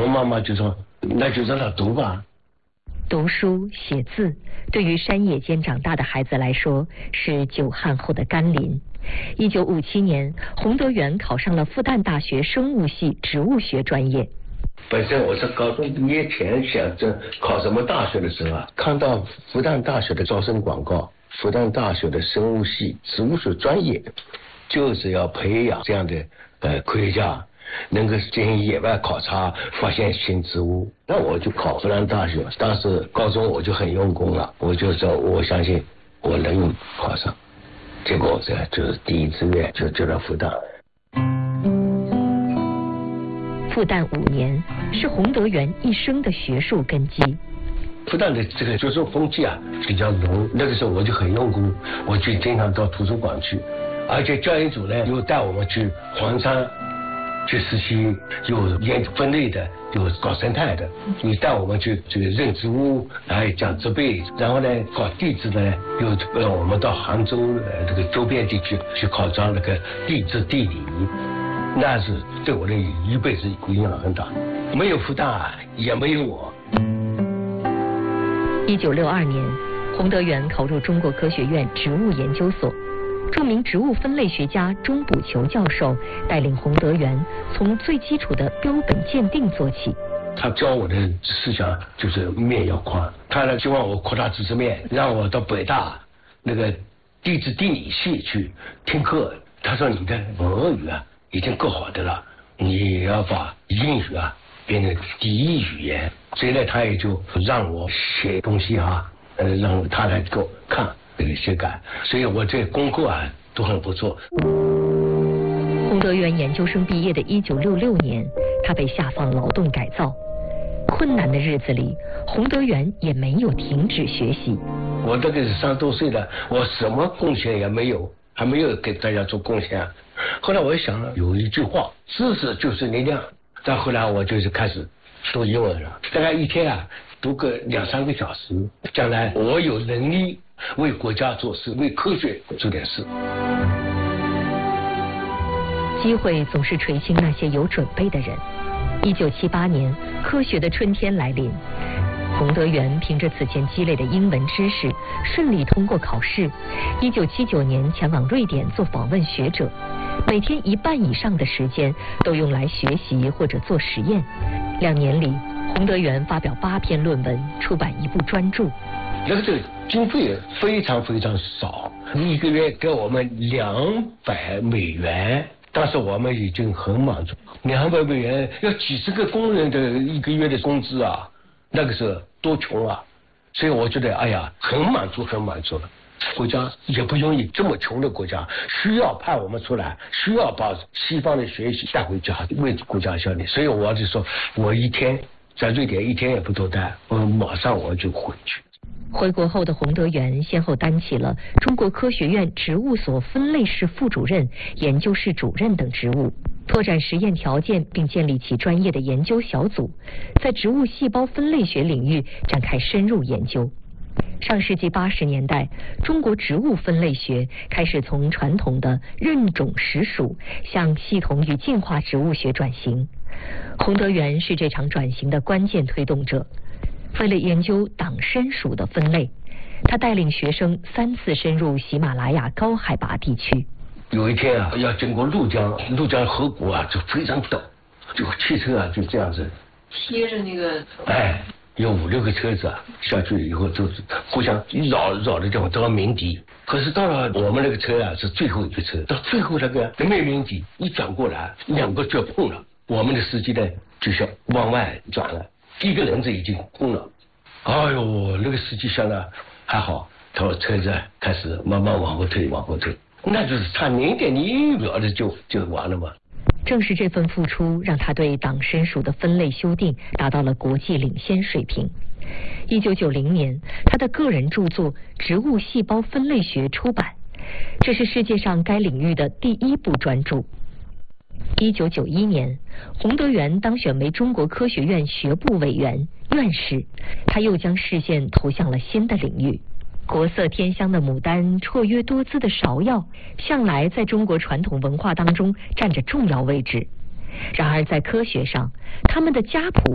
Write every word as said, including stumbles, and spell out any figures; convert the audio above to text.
我妈妈就说，那就让他读吧。 读书写字，对于山野间长大的孩子来说是久旱后的甘霖。一九五七年，洪德元考上了复旦大学生物系植物学专业。 本身我是高中毕业前想着考什么大学的时候啊，看到复旦大学的招生广告，复旦大学的生物系植物学专业就是要培养这样的呃科学家，能够进行野外考察，发现新植物。那我就考复旦大学，当时高中我就很用功了，我就说我相信我能考上，结果这就是第一志愿就就到复旦。 复旦五年是洪德元一生的学术根基。 复旦的这个学术风气啊比较浓，那个时候我就很用功，我就经常到图书馆去，而且教研组呢又带我们去黄山去实习，有研究分类的，有搞生态的，又带我们去这个认植物，还讲植被，然后呢搞地质呢，又让我们到杭州呃这个周边地区去考察那个地质地理。那是对我的一辈子影响很大，没有复旦也没有我。 一九六二年，洪德元考入中国科学院植物研究所，著名植物分类学家钟补球教授带领洪德元从最基础的标本鉴定做起。 他教我的思想就是面要宽，他呢希望我扩大知识面，让我到北大那个地质地理系去听课。他说你的俄语啊已经够好的了，你要把英语啊变成第一语言。所以呢，他也就让我写东西哈、啊，呃，让他来给我看这个写改。所以我这功课啊都很不错。 洪德元研究生毕业的一九六六年，他被下放劳动改造。困难的日子里，洪德元也没有停止学习。 我这个三十多岁了，我什么贡献也没有，还没有给大家做贡献。后来我一想，有一句话，知识就是力量。再后来我就是开始读英文了，大概一天啊读个两三个小时，将来我有能力为国家做事，为科学做点事。 机会总是垂青那些有准备的人。一九七八年，科学的春天来临。洪德元凭着此前积累的英文知识，顺利通过考试。一九七九年前往瑞典做访问学者，每天一半以上的时间都用来学习或者做实验。两年里，洪德元发表八篇论文，出版一部专著。 那个这个经费非常非常少，一个月给我们两百美元。当时我们已经很满足，两百美元要几十个工人的一个月的工资啊！那个时候多穷啊，所以我觉得哎呀很满足很满足了。国家也不容易，这么穷的国家需要派我们出来，需要把西方的学习带回家，为国家效力。所以我就说我一天在瑞典一天也不多待，我马上我就回去。 回国后的洪德元先后担起了中国科学院植物所分类室副主任、研究室主任等职务，拓展实验条件，并建立起专业的研究小组，在植物细胞分类学领域展开深入研究。上世纪八十年代，中国植物分类学开始从传统的认种识属向系统与进化植物学转型。洪德元是这场转型的关键推动者。为了研究党参属的分类，他带领学生三次深入喜马拉雅高海拔地区。 有一天啊，要经过怒江，怒江河谷啊，就非常陡，就汽车啊就这样子贴着那个， 哎，有五六个车子啊下去以后，就是互相绕绕的地方都要鸣笛。可是到了我们那个车啊是最后一个车，到最后那个没鸣笛，一转过来，两个就碰了，我们的司机呢就想往外转了。一个人子已经空了，哎呦，那个司机想了还好，他说车子开始慢慢往后退，往后退，那就是差零点零一秒的就就完了嘛。 正是这份付出，让他对党参属的分类修订达到了国际领先水平。一九九零年，他的个人著作《植物细胞分类学》出版，这是世界上该领域的第一部专著。一九九一年，洪德元当选为中国科学院学部委员、院士，他又将视线投向了新的领域。国色天香的牡丹，绰约多姿的芍药，向来在中国传统文化当中占着重要位置。然而在科学上，他们的家谱